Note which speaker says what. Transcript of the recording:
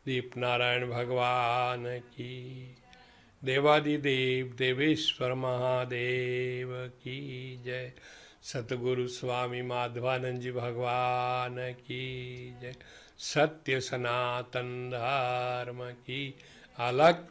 Speaker 1: दीप नारायण भगवान की, देवादिदेव देवेश्वर महादेव की जय। सतगुरु स्वामी माधवानंद जी भगवान की जय। सत्य सनातन धर्म की अलग